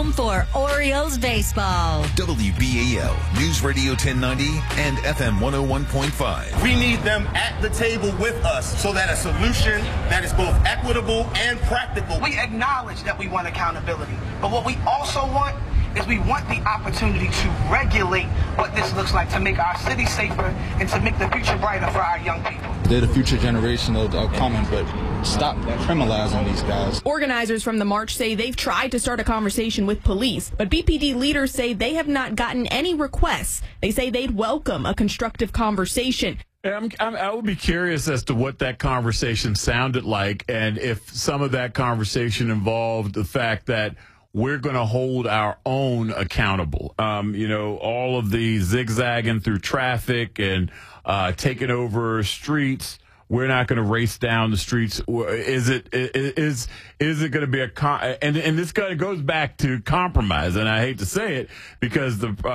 time for Orioles baseball. WBAL News Radio 1090 and FM 101.5. We need them at the table with us so that a solution that is both equitable and practical. We acknowledge that we want accountability, but what we also want is we want the opportunity to regulate what this looks like, to make our city safer and to make the future brighter for our young people. They're the future generation of coming, but stop criminalizing these guys. Organizers from the march say they've tried to start a conversation with police, but BPD leaders say they have not gotten any requests. They say they'd welcome a constructive conversation. I would be curious as to what that conversation sounded like, and if some of that conversation involved the fact that we're going to hold our own accountable. All of the zigzagging through traffic and taking over streets. We're not going to race down the streets. Is it going to be and this kind of goes back to compromise, and I hate to say it because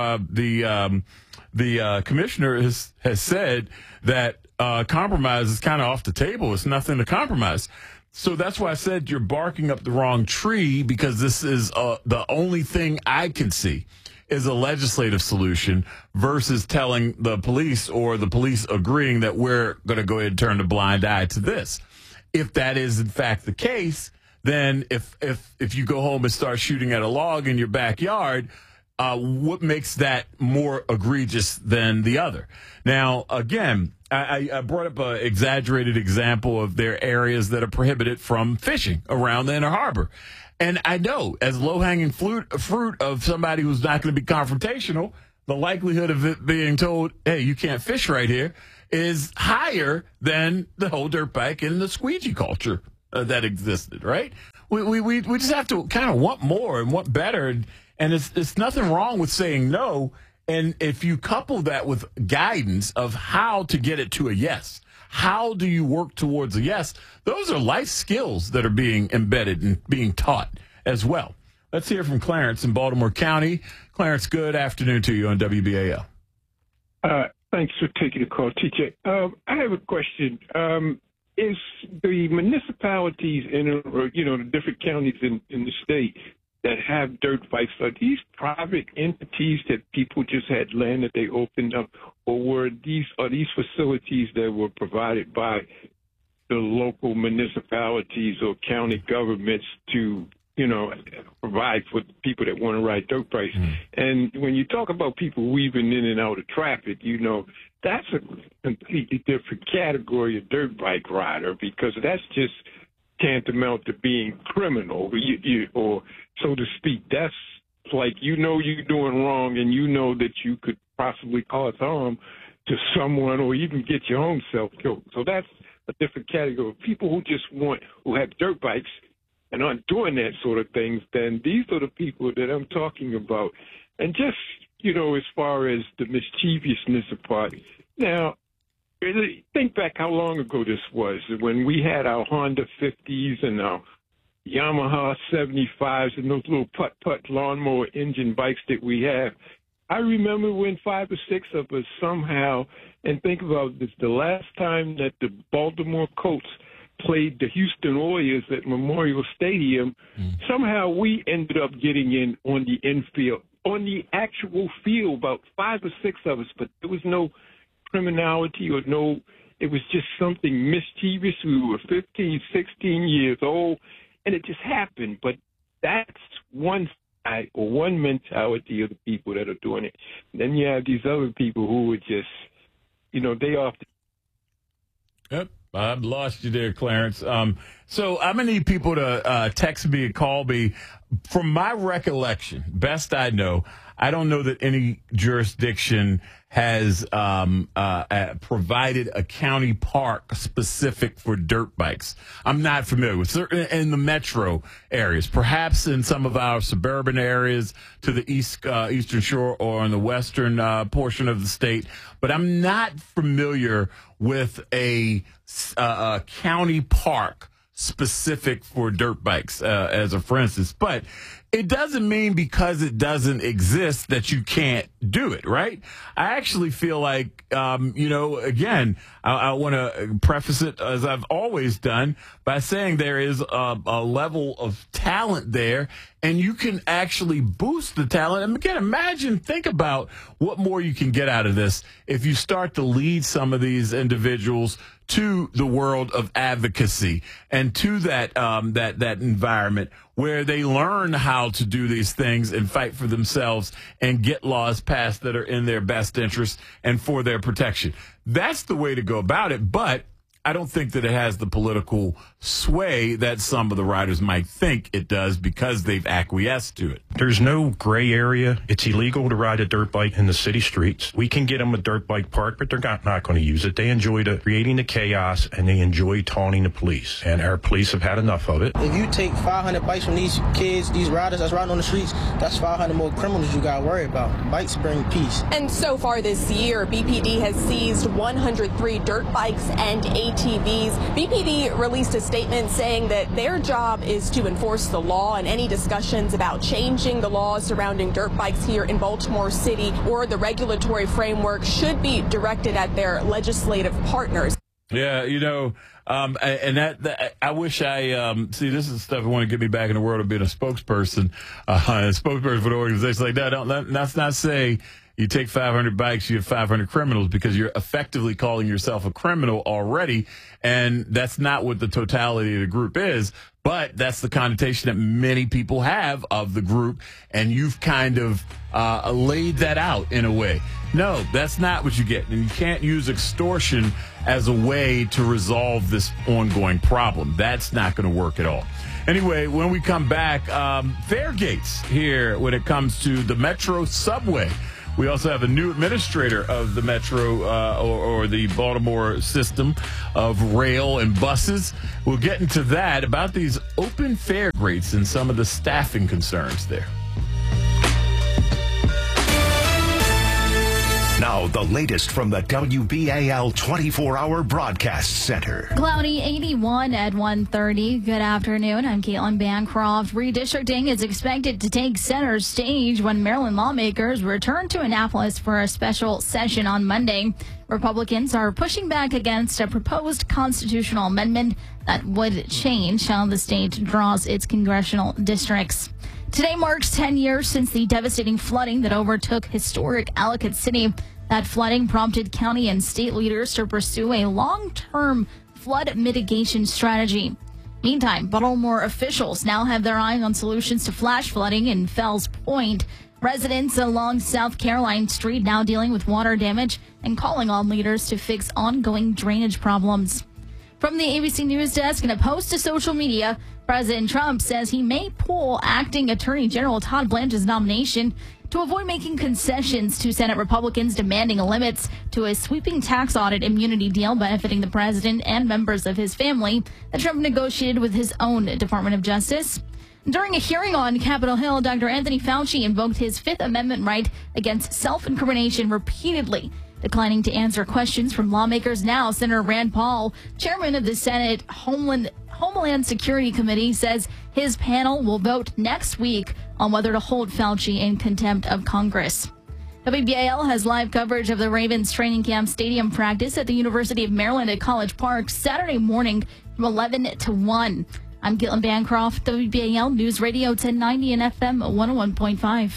the commissioner has said that compromise is kind of off the table. It's nothing to compromise. So that's why I said you're barking up the wrong tree, because this is the only thing I can see is a legislative solution versus telling the police or the police agreeing that we're going to go ahead and turn a blind eye to this. If that is, in fact, the case, then if you go home and start shooting at a log in your backyard, what makes that more egregious than the other? Now, again, I brought up an exaggerated example of their areas that are prohibited from fishing around the Inner Harbor. And I know, as low-hanging fruit of somebody who's not going to be confrontational, the likelihood of it being told, hey, you can't fish right here, is higher than the whole dirt bike and the squeegee culture that existed, right? We just have to kind of want more and want better. And it's nothing wrong with saying no. And if you couple that with guidance of how to get it to a yes, how do you work towards a yes? Those are life skills that are being embedded and being taught as well. Let's hear from Clarence in Baltimore County. Clarence, good afternoon to you on WBAL. Thanks for taking the call, TJ. I have a question. Is the municipalities in, the different counties in the state that have dirt bikes, are these private entities that people just had land that they opened up, or are these facilities that were provided by the local municipalities or county governments to, provide for people that want to ride dirt bikes? And when you talk about people weaving in and out of traffic, that's a completely different category of dirt bike rider, because that's just tantamount to being criminal, or so to speak. That's like, you're doing wrong, and that you could possibly cause harm to someone or even get your own self killed. So that's a different category of people who have dirt bikes and aren't doing that sort of things. Then these are the people that I'm talking about. And just, as far as the mischievousness apart, now, really think back how long ago this was, when we had our Honda 50s and our Yamaha 75s and those little putt-putt lawnmower engine bikes that we have. I remember when 5 or 6 of us somehow, and think about this, the last time that the Baltimore Colts played the Houston Oilers at Memorial Stadium, somehow we ended up getting in on the infield, on the actual field, about 5 or 6 of us, but there was no criminality or it was just something mischievous. We were 15, 16 years old, and it just happened. But that's one side or one mentality of the people that are doing it. And then you have these other people who are just, they often. Yep, I've lost you there, Clarence. So I'm going to need people to text me and call me. From my recollection, best I know, I don't know that any jurisdiction has provided a county park specific for dirt bikes. I'm not familiar with certain in the metro areas, perhaps in some of our suburban areas to the eastern shore or in the western portion of the state. But I'm not familiar with a county park specific for dirt bikes, as a for instance. But it doesn't mean because it doesn't exist that you can't do it, right? I actually feel like, again, I want to preface it as I've always done by saying there is a level of talent there, and you can actually boost the talent. And again, think about what more you can get out of this if you start to lead some of these individuals to the world of advocacy and to that that environment where they learn how to do these things and fight for themselves and get laws passed that are in their best interest and for their protection. That's the way to go about it, but I don't think that it has the political sway that some of the riders might think it does because they've acquiesced to it. There's no gray area. It's illegal to ride a dirt bike in the city streets. We can get them a dirt bike park, but they're not going to use it. They enjoy creating the chaos, and they enjoy taunting the police. And our police have had enough of it. If you take 500 bikes from these kids, these riders that's riding on the streets, that's 500 more criminals you got to worry about. Bikes bring peace. And so far this year, BPD has seized 103 dirt bikes and ATVs. BPD released a statement saying that their job is to enforce the law, and any discussions about changing the laws surrounding dirt bikes here in Baltimore City or the regulatory framework should be directed at their legislative partners. Yeah, and that I wish see, this is stuff that want to get me back in the world of being a spokesperson, for the organization like that. Let's not say you take 500 bikes, you have 500 criminals, because you're effectively calling yourself a criminal already, and that's not what the totality of the group is. But that's the connotation that many people have of the group, and you've kind of laid that out in a way. No, that's not what you get. And you can't use extortion as a way to resolve this ongoing problem. That's not going to work at all. Anyway, when we come back, fare gates here when it comes to the Metro subway. We also have a new administrator of the Metro or the Baltimore system of rail and buses. We'll get into that, about these open fare rates and some of the staffing concerns there. Now, the latest from the WBAL 24-hour broadcast center. Cloudy 81 at 1:30. Good afternoon. I'm Caitlin Bancroft. Redistricting is expected to take center stage when Maryland lawmakers return to Annapolis for a special session on Monday. Republicans are pushing back against a proposed constitutional amendment that would change how the state draws its congressional districts. Today marks 10 years since the devastating flooding that overtook historic Ellicott City. That flooding prompted county and state leaders to pursue a long-term flood mitigation strategy. Meantime, Baltimore officials now have their eye on solutions to flash flooding in Fells Point. Residents along South Caroline Street now dealing with water damage and calling on leaders to fix ongoing drainage problems. From the ABC News Desk, in a post to social media, President Trump says he may pull acting Attorney General Todd Blanche's nomination to avoid making concessions to Senate Republicans demanding limits to a sweeping tax audit immunity deal benefiting the president and members of his family that Trump negotiated with his own Department of Justice. During a hearing on Capitol Hill, Dr. Anthony Fauci invoked his Fifth Amendment right against self-incrimination repeatedly, declining to answer questions from lawmakers. Now, Senator Rand Paul, chairman of the Senate Homeland Security Committee, says his panel will vote next week on whether to hold Fauci in contempt of Congress. WBAL has live coverage of the Ravens training camp stadium practice at the University of Maryland at College Park Saturday morning from 11 to 1. I'm Caitlin Bancroft, WBAL News Radio 1090 and FM 101.5.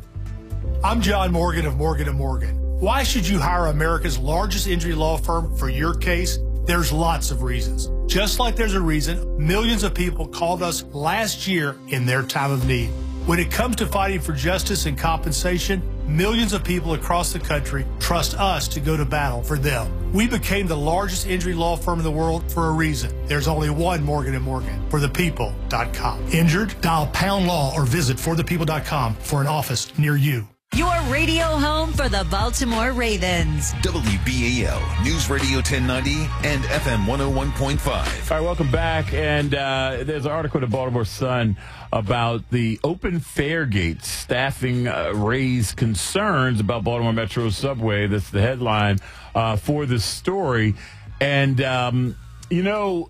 I'm John Morgan of Morgan & Morgan. Why should you hire America's largest injury law firm for your case? There's lots of reasons. Just like there's a reason millions of people called us last year in their time of need. When it comes to fighting for justice and compensation, millions of people across the country trust us to go to battle for them. We became the largest injury law firm in the world for a reason. There's only one Morgan & Morgan, forthepeople.com. Injured? Dial pound law or visit forthepeople.com for an office near you. Your radio home for the Baltimore Ravens. WBAL News Radio 1090 and FM 101.5. All right, welcome back. And there's an article in the Baltimore Sun about the open fare gate staffing raised concerns about Baltimore Metro subway. That's the headline for this story. And, You know,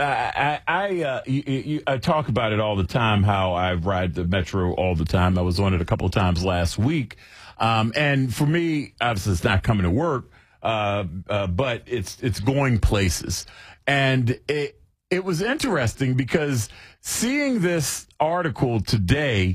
I talk about it all the time, how I ride the Metro all the time. I was on it a couple of times last week. And for me, obviously, it's not coming to work, but it's going places. And it was interesting because seeing this article today,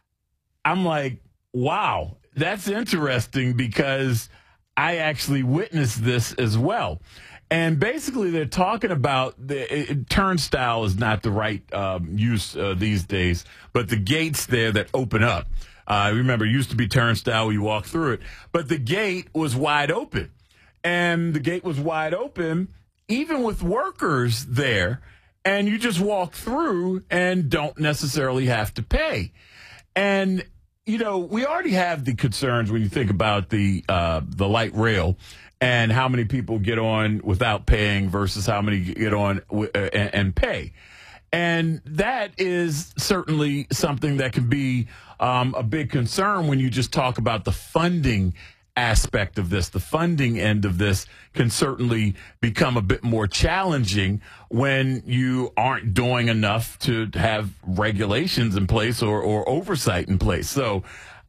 I'm like, wow, that's interesting because I actually witnessed this as well. And basically, they're talking about turnstile is not the right use these days, but the gates there that open up. Remember, it used to be turnstile where you walk through it, but the gate was wide open. And the gate was wide open, even with workers there, and you just walk through and don't necessarily have to pay. And, you know, we already have the concerns when you think about the light rail and how many people get on without paying versus how many get on and pay. And that is certainly something that can be a big concern when you just talk about the funding aspect of this. The funding end of this can certainly become a bit more challenging when you aren't doing enough to have regulations in place or oversight in place. So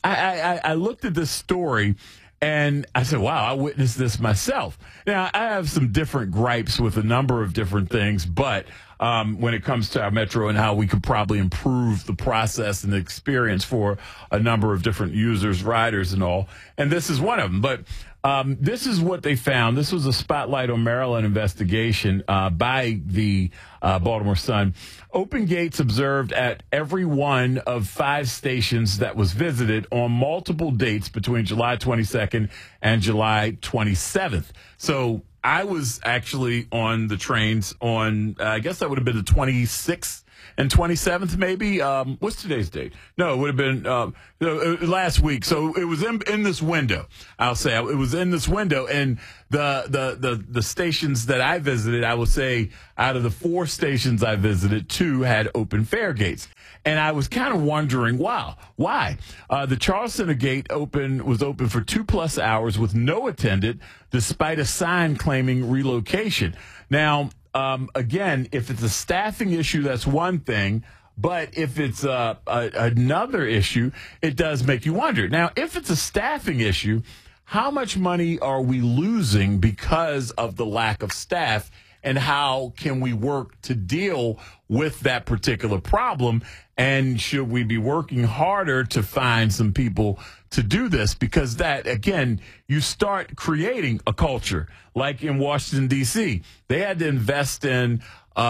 I looked at this story and I said, wow, I witnessed this myself. Now, I have some different gripes with a number of different things, but when it comes to our Metro and how we could probably improve the process and the experience for a number of different users, riders, and all. And this is one of them. But this is what they found. This was a Spotlight on Maryland investigation by the Baltimore Sun. Open gates observed at every one of 5 stations that was visited on multiple dates between July 22nd and July 27th. So I was actually on the trains on, I guess that would have been the 26th and 27th, maybe. What's today's date? No, it would have been last week. So it was in this window. I'll say it was in this window, and the stations that I visited, I will say, out of the 4 stations I visited, 2 had open fare gates. And I was kind of wondering, wow, why? The Charles Center gate was open for 2+ hours with no attendant, despite a sign claiming relocation. Now, again, if it's a staffing issue, that's one thing. But if it's another issue, it does make you wonder. Now, if it's a staffing issue, how much money are we losing because of the lack of staff? And how can we work to deal with that particular problem? And should we be working harder to find some people to do this? Because that, again, you start creating a culture. Like in Washington, D.C., they had to invest in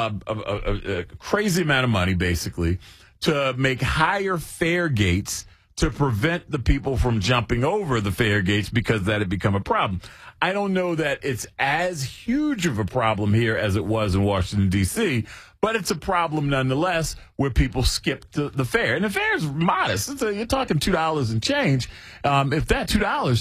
a crazy amount of money, basically, to make higher fare gates to prevent the people from jumping over the fare gates because that had become a problem. I don't know that it's as huge of a problem here as it was in Washington, D.C., but it's a problem nonetheless where people skip the fare. And the fare is modest. You're talking $2 and change, if that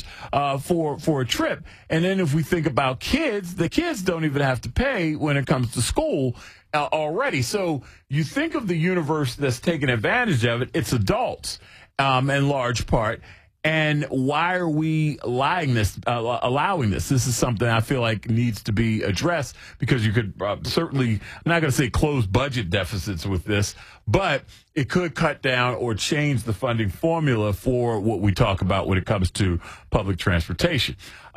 $2 for a trip. And then if we think about kids, the kids don't even have to pay when it comes to school already. So you think of the universe that's taking advantage of it, it's adults in large part. And why are we allowing this? This is something I feel like needs to be addressed because you could certainly, I'm not going to say close budget deficits with this, but it could cut down or change the funding formula for what we talk about when it comes to public transportation.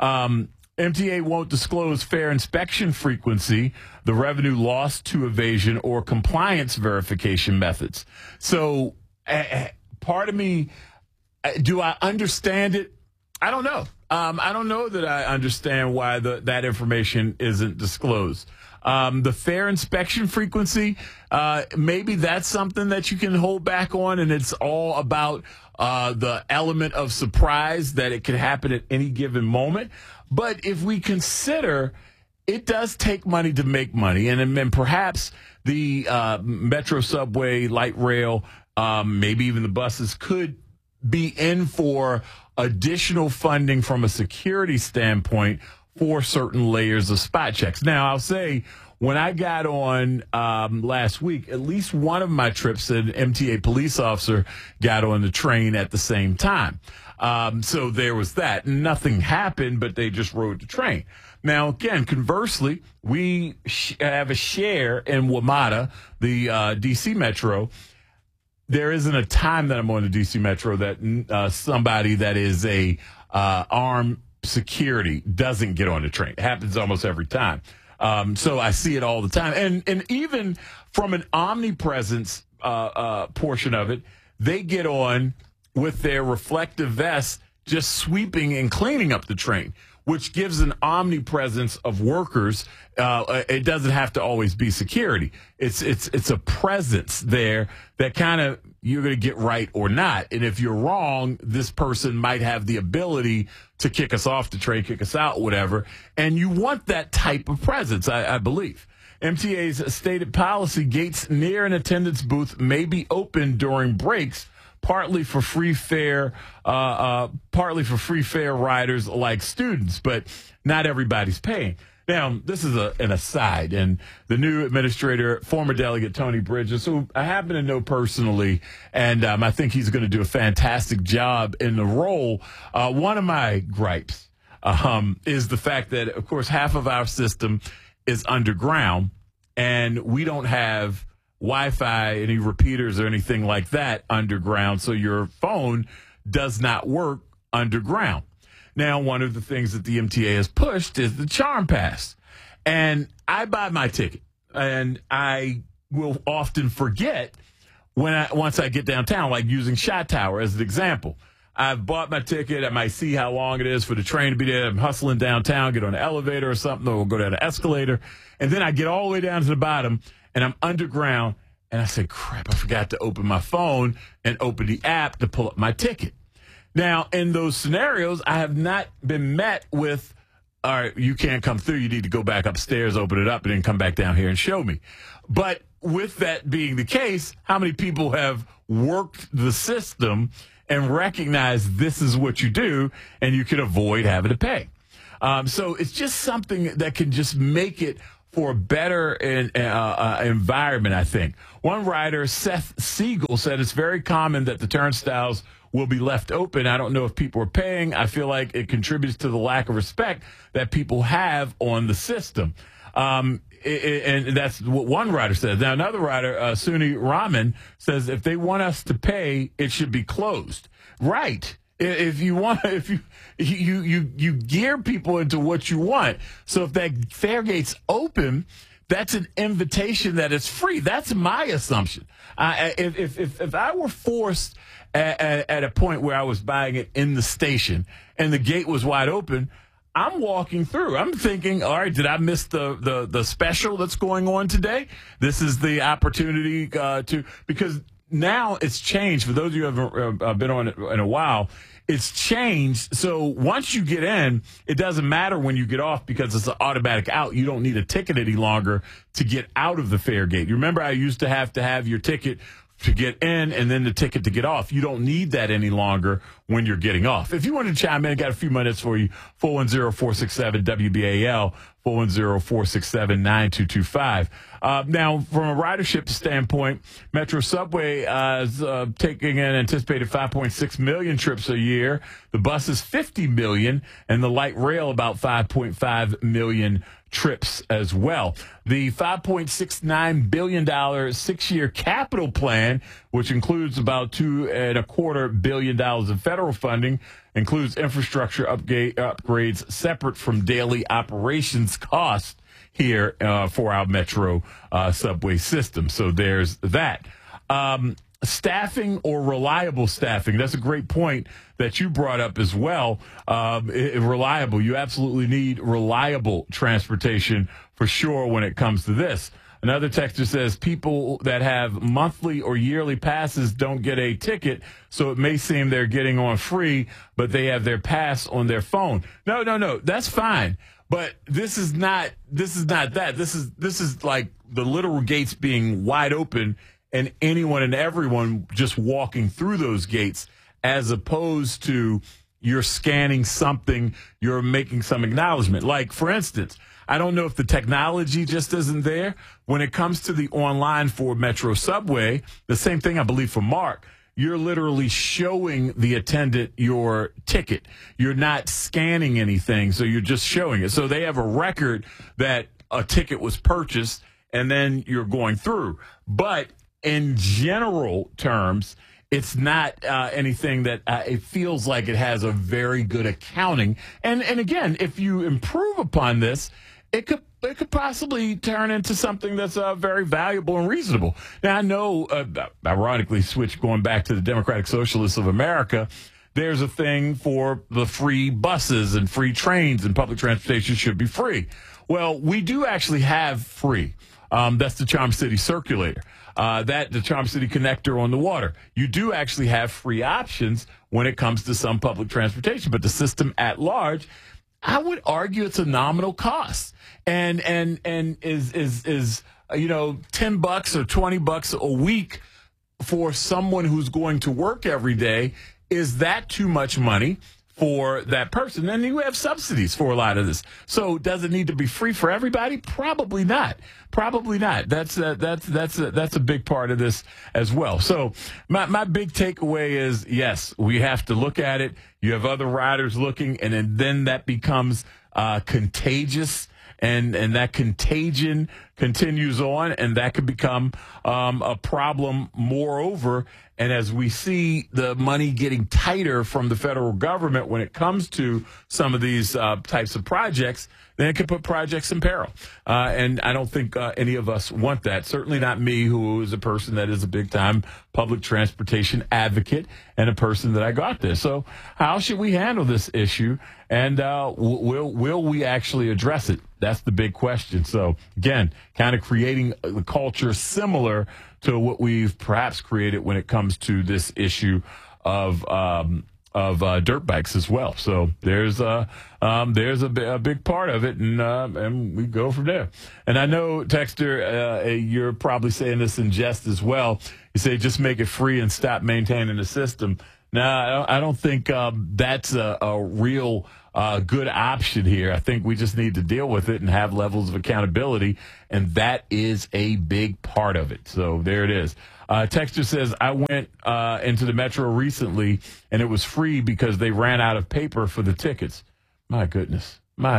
MTA won't disclose fare inspection frequency, the revenue lost to evasion, or compliance verification methods. So part of me, do I understand it? I don't know. I don't know that I understand why that information isn't disclosed. The fare inspection frequency, maybe that's something that you can hold back on, and it's all about the element of surprise that it could happen at any given moment. But if we consider it does take money to make money, and then perhaps the Metro, subway, light rail, maybe even the buses could be in for additional funding from a security standpoint for certain layers of spot checks. Now, I'll say when I got on last week, at least one of my trips, an MTA police officer got on the train at the same time. So there was that. Nothing happened, but they just rode the train. Now, again, conversely, we have a share in WMATA, the D.C. Metro. There isn't a time that I'm on the D.C. Metro that somebody that is a armed security doesn't get on the train. It happens almost every time. So I see it all the time. And even from an omnipresence portion of it, they get on with their reflective vests just sweeping and cleaning up the train, which gives an omnipresence of workers. It doesn't have to always be security. It's a presence there that kind of you're going to get right or not. And if you're wrong, this person might have the ability to kick us off the train, kick us out, whatever. And you want that type of presence, I believe. MTA's stated policy, gates near an attendance booth may be open during breaks, partly for free fare riders like students, but not everybody's paying. Now, this is an aside, and the new administrator, former delegate Tony Bridges, who I happen to know personally, and I think he's going to do a fantastic job in the role. One of my gripes is the fact that, of course, half of our system is underground, and we don't have Wi-Fi, any repeaters or anything like that underground, so your phone does not work underground. Now, one of the things that the MTA has pushed is the Charm Pass. And I buy my ticket, and I will often forget once I get downtown, like using Shot Tower as an example. I've bought my ticket. I might see how long it is for the train to be there. I'm hustling downtown, get on an elevator or something, or go down an escalator. And then I get all the way down to the bottom, and I'm underground, and I say, crap, I forgot to open my phone and open the app to pull up my ticket. Now, in those scenarios, I have not been met with, all right, you can't come through. You need to go back upstairs, open it up, and then come back down here and show me. But with that being the case, how many people have worked the system and recognized this is what you do, and you can avoid having to pay? So it's just something that can just make it for a better environment, I think. One writer, Seth Siegel, said it's very common that the turnstiles will be left open. I don't know if people are paying. I feel like it contributes to the lack of respect that people have on the system. And that's what one writer says. Now, another writer, Suni Rahman, says if they want us to pay, it should be closed. Right. If you gear people into what you want. So if that fare gate's open, that's an invitation that it's free. That's my assumption. If I were forced at a point where I was buying it in the station and the gate was wide open, I'm walking through. I'm thinking, all right, did I miss the special that's going on today? This is the opportunity because now it's changed. For those of you who haven't been on it in a while, it's changed. So once you get in, it doesn't matter when you get off because it's an automatic out. You don't need a ticket any longer to get out of the fare gate. You remember I used to have your ticket to get in and then the ticket to get off. You don't need that any longer when you're getting off. If you want to chime in, I got a few minutes for you. 410-467-WBAL, 410-467-9225. Now, from a ridership standpoint, Metro Subway is taking an anticipated 5.6 million trips a year. The bus is 50 million, and the light rail about 5.5 million trips as well. The $5.69 billion 6-year capital plan, which includes about $2.25 billion in federal funding, includes infrastructure upgrades separate from daily operations costs here for our Metro subway system. So there's that. Staffing or reliable staffing. That's a great point that you brought up as well. Reliable. You absolutely need reliable transportation for sure when it comes to this. Another texter says people that have monthly or yearly passes don't get a ticket, so it may seem they're getting on free, but they have their pass on their phone. No. That's fine. But this is not that. This is like the literal gates being wide open and anyone and everyone just walking through those gates, as opposed to you're scanning something, you're making some acknowledgement. Like, for instance, I don't know if the technology just isn't there. When it comes to the online for Metro Subway, the same thing, I believe, for Mark. You're literally showing the attendant your ticket. You're not scanning anything, so you're just showing it. So they have a record that a ticket was purchased, and then you're going through. But in general terms, it's not anything that it feels like it has a very good accounting. And again, if you improve upon this, it could possibly turn into something that's very valuable and reasonable. Now, I know, ironically, going back to the Democratic Socialists of America, there's a thing for the free buses and free trains, and public transportation should be free. Well, we do actually have free. That's the Charm City Circulator. The Charm City Connector on the water. You do actually have free options when it comes to some public transportation, but the system at large, I would argue it's a nominal cost, and is $10 or $20 a week for someone who's going to work every day. Is that too much money for that person? And you have subsidies for a lot of this. So does it need to be free for everybody? Probably not. Probably not. That's a big part of this as well. So my big takeaway is, yes, we have to look at it. You have other riders looking, and then that becomes contagious, and that contagion continues on, and that could become a problem moreover. And as we see the money getting tighter from the federal government when it comes to some of these types of projects, then it could put projects in peril. And I don't think any of us want that. Certainly not me, who is a person that is a big-time public transportation advocate and a person that I got this. So how should we handle this issue? And will we actually address it? That's the big question. So, again, kind of creating the culture similar to what we've perhaps created when it comes to this issue of dirt bikes as well. So there's a big part of it, and we go from there. And I know, Texter, you're probably saying this in jest as well. You say just make it free and stop maintaining the system. Now, I don't think that's a real good option here. I think we just need to deal with it and have levels of accountability, and that is a big part of it. So there it is. Texter says, I went into the Metro recently, and it was free because they ran out of paper for the tickets. My goodness.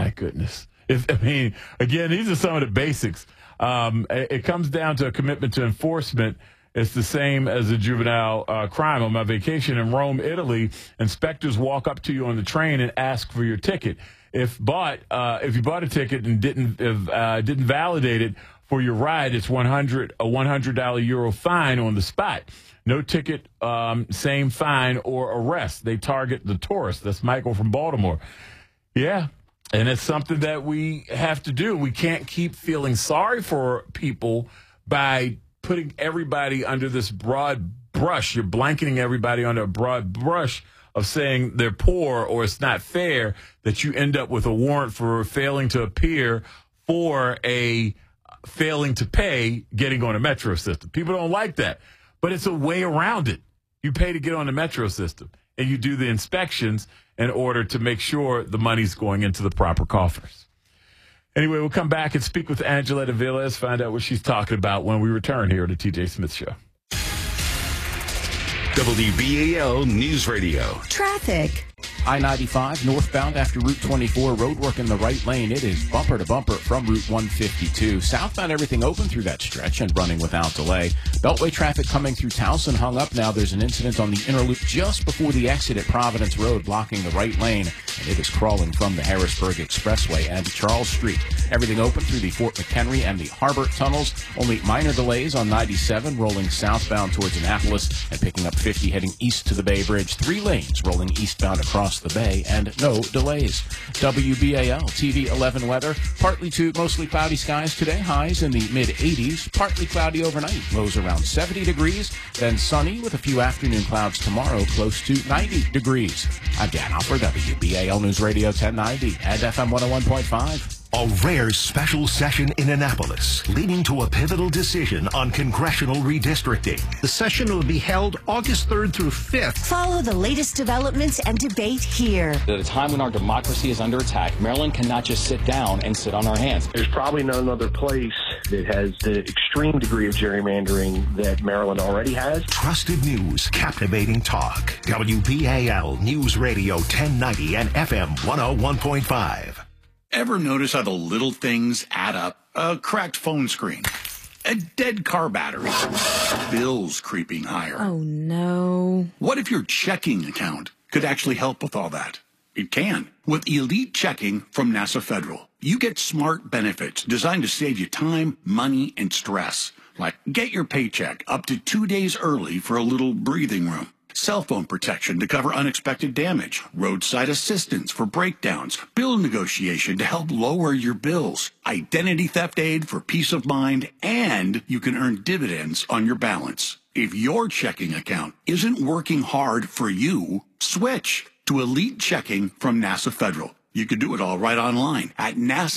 Again, these are some of the basics. It comes down to a commitment to enforcement. It's the same as a juvenile crime. On my vacation in Rome, Italy, inspectors walk up to you on the train and ask for your ticket. If you bought a ticket and didn't validate it for your ride, it's a $100 euro fine on the spot. No ticket, same fine or arrest. They target the tourists. That's Michael from Baltimore. Yeah, and it's something that we have to do. We can't keep feeling sorry for people by putting everybody under this broad brush. You're blanketing everybody under a broad brush of saying they're poor or it's not fair, that you end up with a warrant for failing to appear for a failing to pay getting on a Metro system. People don't like that, but it's a way around it. You pay to get on the Metro system, and you do the inspections in order to make sure the money's going into the proper coffers. Anyway, we'll come back and speak with Angeletta Villas, find out what she's talking about when we return here to TJ Smith Show. WBAL News Radio. Traffic. I-95 northbound after Route 24, roadwork in the right lane. It is bumper to bumper from Route 152. Southbound, everything open through that stretch and running without delay. Beltway traffic coming through Towson hung up now. There's an incident on the inner loop just before the exit at Providence Road, blocking the right lane, and it is crawling from the Harrisburg Expressway and Charles Street. Everything open through the Fort McHenry and the Harbor tunnels. Only minor delays on 97 rolling southbound towards Annapolis and picking up 50 heading east to the Bay Bridge. 3 lanes rolling eastbound across the bay and no delays. WBAL TV 11 weather. Partly to mostly cloudy skies today. Highs in the mid-80s. Partly cloudy overnight. Lows around 70 degrees. Then sunny with a few afternoon clouds tomorrow, close to 90 degrees. I'm Dan Alford, WBAL News Radio 1090 and FM 101.5. A rare special session in Annapolis, leading to a pivotal decision on congressional redistricting. The session will be held August 3rd through 5th. Follow the latest developments and debate here. At a time when our democracy is under attack, Maryland cannot just sit down and sit on our hands. There's probably no other place that has the extreme degree of gerrymandering that Maryland already has. Trusted news, captivating talk. WBAL News Radio 1090 and FM 101.5. Ever notice how the little things add up? A cracked phone screen, a dead car battery, bills creeping higher. Oh, no. What if your checking account could actually help with all that? It can. With Elite Checking from NASA Federal, you get smart benefits designed to save you time, money, and stress. Like get your paycheck up to 2 days early for a little breathing room. Cell phone protection to cover unexpected damage, roadside assistance for breakdowns, bill negotiation to help lower your bills, identity theft aid for peace of mind, and you can earn dividends on your balance. If your checking account isn't working hard for you, switch to Elite Checking from NASA Federal. You can do it all right online at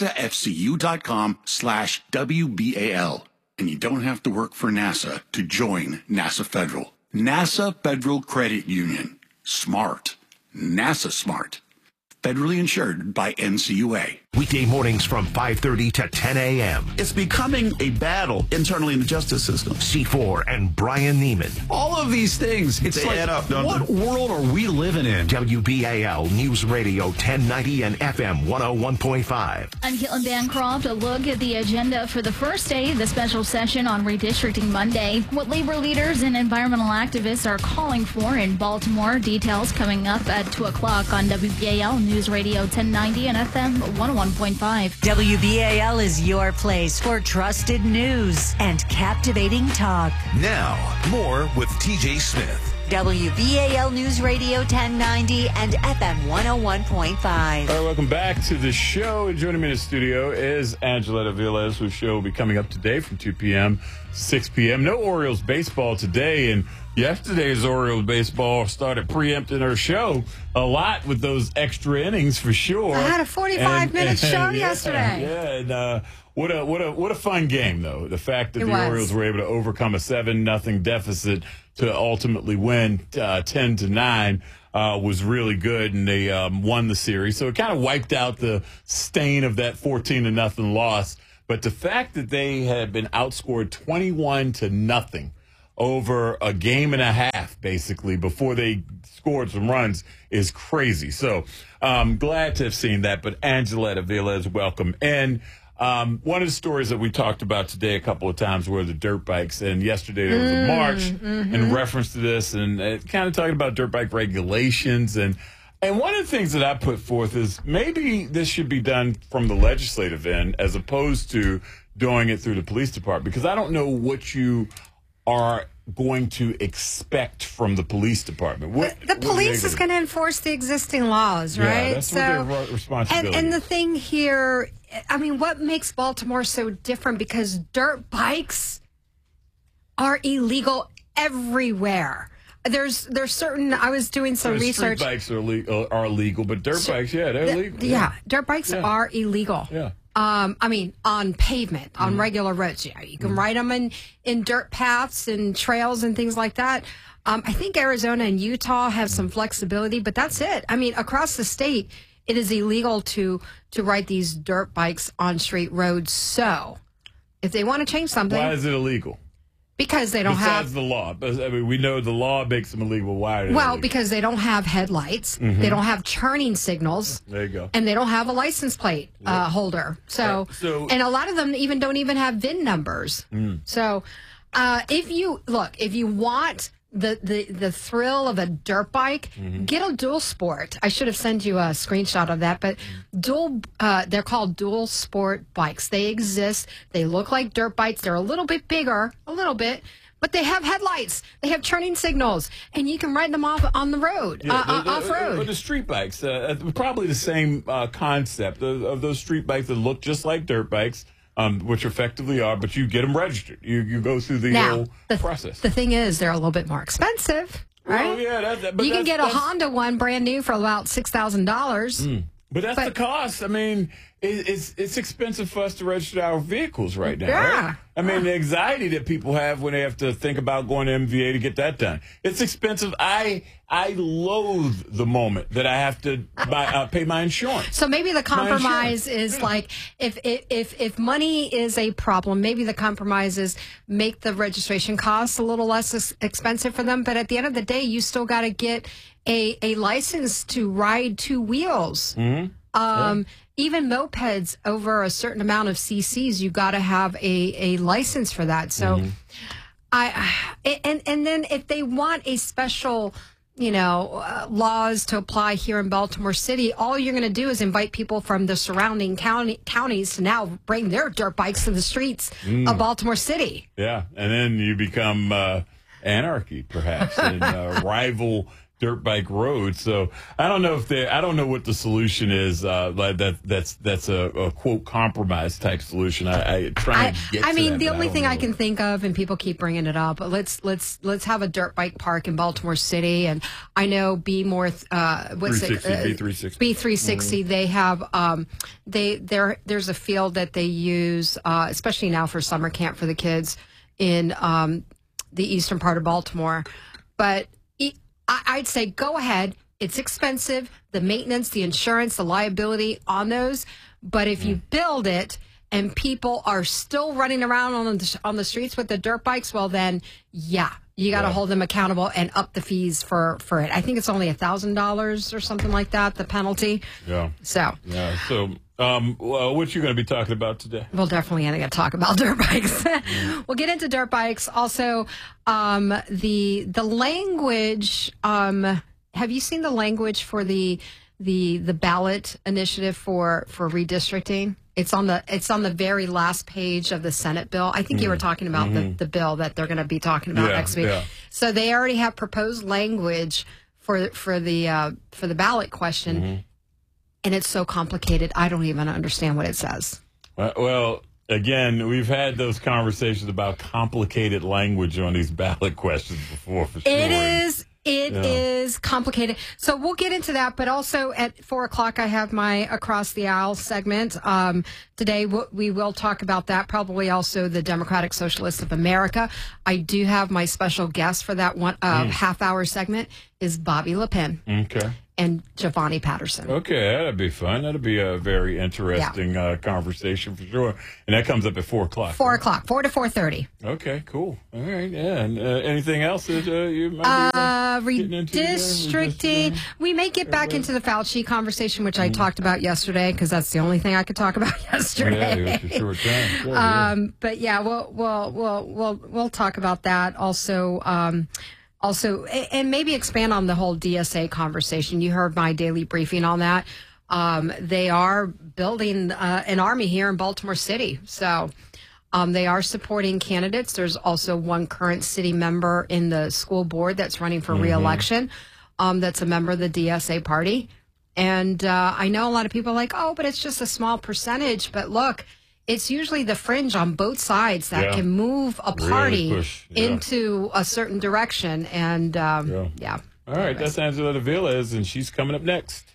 nasafcu.com/WBAL. And you don't have to work for NASA to join NASA Federal. NASA Federal Credit Union. Smart. NASA smart. Federally insured by NCUA. Weekday mornings from 5:30 to 10 a.m. It's becoming a battle internally in the justice system. C4 and Brian Neiman. All of these things, they add up, don't they? What world are we living in? WBAL News Radio 1090 and FM 101.5. I'm Caitlin Bancroft. A look at the agenda for the first day of the special session on redistricting Monday. What labor leaders and environmental activists are calling for in Baltimore. Details coming up at 2 o'clock on WBAL News Radio 1090 and FM 101.5. WBAL is your place for trusted news and captivating talk. Now, more with TJ Smith. WBAL News Radio 1090 and FM 101.5. All right, welcome back to the show. And joining me in the studio is Angeletta Villas, whose show will be coming up today from 2 p.m. 6 p.m. No Orioles baseball today, and yesterday's Orioles baseball started preempting our show a lot with those extra innings for sure. I had a 45-minute show yesterday. Yeah, and what a fun game though. The fact that the Orioles were able to overcome a 7-0 deficit to ultimately win 10-9 was really good, and they won the series. So it kind of wiped out the stain of that 14-0 loss. But the fact that they had been outscored 21-0 over a game and a half, basically, before they scored some runs is crazy. So glad to have seen that. But Angeletta Villas, welcome. And one of the stories that we talked about today a couple of times were the dirt bikes. And yesterday there was a march in reference to this, and kind of talking about dirt bike regulations. And one of the things that I put forth is maybe this should be done from the legislative end as opposed to doing it through the police department, because I don't know what you are going to expect from the police department. The police is going to enforce the existing laws, right? Yeah, that's their responsibility. And the thing here, I mean, what makes Baltimore so different? Because dirt bikes are illegal everywhere. There's certain. I was doing some research. Street bikes are illegal, but dirt bikes, they're legal. Yeah, dirt bikes are illegal. Yeah. I mean, on pavement, on regular roads. Yeah, you can ride them in dirt paths and trails and things like that. I think Arizona and Utah have some flexibility, but that's it. I mean, across the state, it is illegal to ride these dirt bikes on straight roads. So, if they want to change something, why is it illegal? Because they don't Besides the law. I mean, we know the law makes them illegal. Why are they illegal? Because they don't have headlights. They don't have turning signals. There you go. And they don't have a license plate holder. So, and a lot of them don't even have VIN numbers. So, if you want the thrill of a dirt bike, get a dual sport. I should have sent you a screenshot of that, but they're called dual sport bikes. They exist. They look like dirt bikes. They're a little bit bigger, but they have headlights. They have turning signals, and you can ride them off on the road, off road. The street bikes, probably the same concept of those street bikes that look just like dirt bikes. Which effectively are, but you get them registered. You go through the whole process. The thing is, they're a little bit more expensive, right? Well, yeah, you can get a Honda one brand new for about $6,000. But that's the cost. I mean, it's expensive for us to register our vehicles right now. Yeah. Right? I mean, the anxiety that people have when they have to think about going to MVA to get that done. It's expensive. I loathe the moment that I have to pay my insurance. So maybe the compromise is like if money is a problem, maybe the compromise is make the registration costs a little less expensive for them. But at the end of the day, you still got to get a license to ride two wheels. Mm-hmm. Even mopeds over a certain amount of cc's, you got to have a license for that. So, and then if they want a special, laws to apply here in Baltimore City, all you're going to do is invite people from the surrounding counties to now bring their dirt bikes to the streets of Baltimore City. Yeah, and then you become anarchy, perhaps, and rival dirt bike roads. So I don't know what the solution is. That's a quote compromise type solution. I mean, the only thing I can think of, and people keep bringing it up, but let's have a dirt bike park in Baltimore City. And I know B360. They have there's a field that they use, especially now for summer camp for the kids in the eastern part of Baltimore, but I'd say go ahead. It's expensive, the maintenance, the insurance, the liability on those. But if you build it and people are still running around on the streets with the dirt bikes, well, then, yeah, you got to hold them accountable and up the fees for it. I think it's only $1,000 or something like that, the penalty. Yeah. So. Yeah. So. What you going to be talking about today? Well, definitely going to talk about dirt bikes. We'll get into dirt bikes. Also, the language. Have you seen the language for the ballot initiative for redistricting? It's on the very last page of the Senate bill. I think you were talking about the bill that they're going to be talking about next week. Yeah. So they already have proposed language for the ballot question. Mm-hmm. And it's so complicated, I don't even understand what it says. Well, again, we've had those conversations about complicated language on these ballot questions before, for sure. It is complicated. So we'll get into that. But also at 4 o'clock, I have my Across the Aisle segment. Today, we will talk about that. Probably also the Democratic Socialists of America. I do have my special guest for that one half-hour segment is Bobby Le Pen. Okay. And Giovanni Patterson. Okay, that'd be fun. That'd be a very interesting conversation for sure. And that comes up at 4 o'clock. 4 o'clock, 4 to 4:30. Okay, cool. All right, yeah. And anything else that you might be redistricting. We may get back into the Fauci conversation, which I talked about yesterday, because that's the only thing I could talk about yesterday. Yeah, it was a short time. Sure, but yeah, we'll talk about that also. Also, and maybe expand on the whole DSA conversation. You heard my daily briefing on that. They are building an army here in Baltimore City. So they are supporting candidates. There's also one current city member in the school board that's running for re-election that's a member of the DSA party. And I know a lot of people are like, oh, but it's just a small percentage. But look, it's usually the fringe on both sides that can move a party into a certain direction. And, All right, that's Angela Davila, and she's coming up next.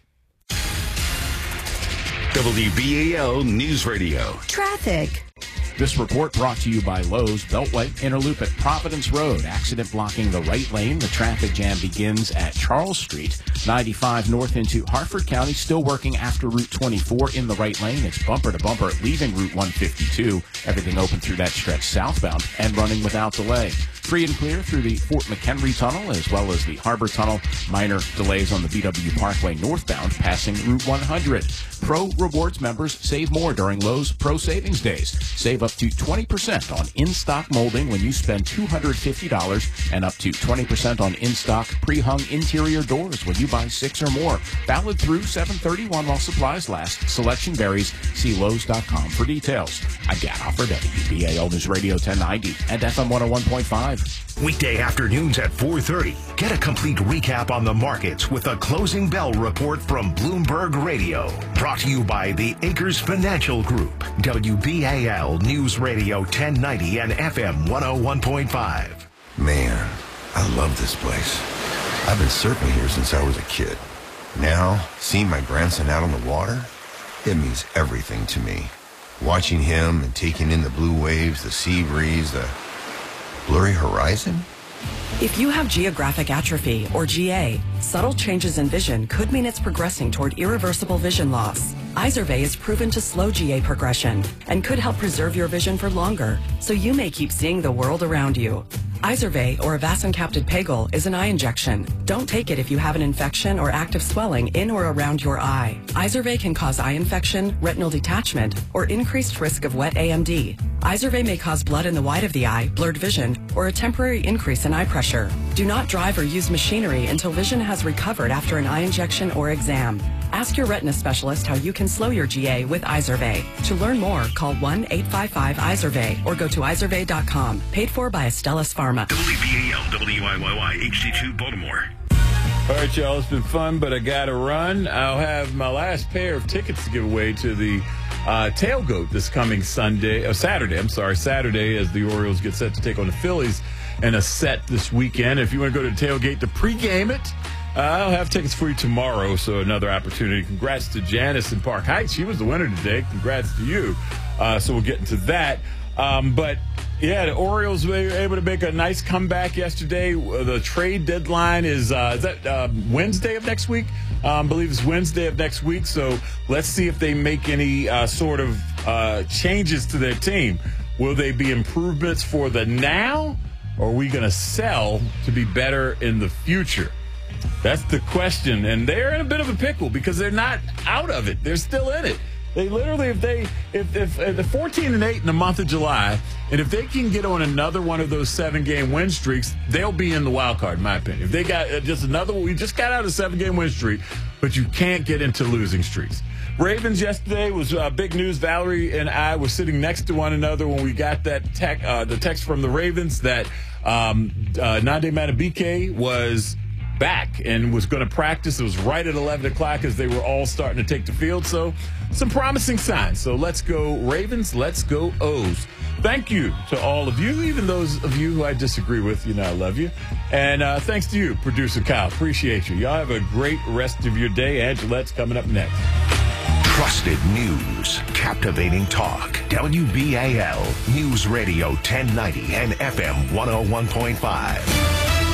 WBAL News Radio. Traffic. This report brought to you by Lowe's. Beltway inner loop at Providence Road. Accident blocking the right lane. The traffic jam begins at Charles Street. 95 north into Hartford County. Still working after Route 24 in the right lane. It's bumper to bumper leaving Route 152. Everything open through that stretch southbound and running without delay. Free and clear through the Fort McHenry Tunnel as well as the Harbor Tunnel. Minor delays on the BW Parkway northbound passing Route 100. Pro Rewards members save more during Lowe's Pro Savings Days. Save up to 20% on in-stock molding when you spend $250 and up to 20% on in-stock pre-hung interior doors when you buy 6 or more. Valid through 7/31 while supplies last. Selection varies. See Lowe's.com for details. I'm Gad Offer, WBAL News Radio 1090 and FM 101.5. Weekday afternoons at 4:30. Get a complete recap on the markets with a closing bell report from Bloomberg Radio. Brought to you by the Acres Financial Group. WBAL News Radio 1090 and FM 101.5. Man, I love this place. I've been surfing here since I was a kid. Now, seeing my grandson out on the water, It means everything to me. Watching him and taking in the blue waves, the sea breeze, the blurry horizon. If you have geographic atrophy, or GA, subtle changes in vision could mean it's progressing toward irreversible vision loss. Izervay is proven to slow GA progression and could help preserve your vision for longer, so you may keep seeing the world around you. Izervay, or avacincaptad pegol, is an eye injection. Don't take it if you have an infection or active swelling in or around your eye. Izervay can cause eye infection, retinal detachment, or increased risk of wet AMD. Izervay may cause blood in the white of the eye, blurred vision, or a temporary increase in eye pressure. Do not drive or use machinery until vision has recovered after an eye injection or exam. Ask your retina specialist how you can slow your GA with Izervay. To learn more, call 1-855-IZERVAY or go to izervay.com. Paid for by Astellas Pharma. WBAL, WIYY, HD2 Baltimore. All right, y'all, it's been fun, but I got to run. I'll have my last pair of tickets to give away to the tailgate this coming Saturday, as the Orioles get set to take on the Phillies in a set this weekend. If you want to go to the tailgate to pregame it, I'll have tickets for you tomorrow, so another opportunity. Congrats to Janice in Park Heights. She was the winner today. Congrats to you. So we'll get into that. But, yeah, the Orioles were able to make a nice comeback yesterday. The trade deadline is that Wednesday of next week? I believe it's Wednesday of next week. So let's see if they make any sort of changes to their team. Will they be improvements for the now, or are we going to sell to be better in the future? That's the question, and they're in a bit of a pickle because they're not out of it. They're still in it. They literally, if they're 14-8 in the month of July, and if they can get on another one of those 7-game win streaks, they'll be in the wild card, in my opinion. If they got just another one, we just got out of a 7-game win streak, but you can't get into losing streaks. Ravens yesterday was big news. Valerie and I were sitting next to one another when we got that the text from the Ravens that Nade Madubuike was back and was going to practice. It was right at 11 o'clock as they were all starting to take the field. So some promising signs. So let's go Ravens. Let's go O's. Thank you to all of you, even those of you who I disagree with. You know I love you. And thanks to you, Producer Kyle. Appreciate you. Y'all have a great rest of your day. Angelette's coming up next. Trusted news, captivating talk. WBAL News Radio 1090 and FM 101.5.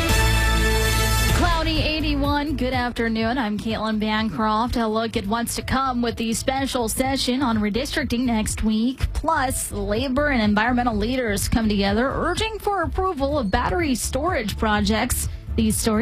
Cloudy 81. Good afternoon. I'm Caitlin Bancroft. A look at what's to come with the special session on redistricting next week. Plus, labor and environmental leaders come together urging for approval of battery storage projects. These stories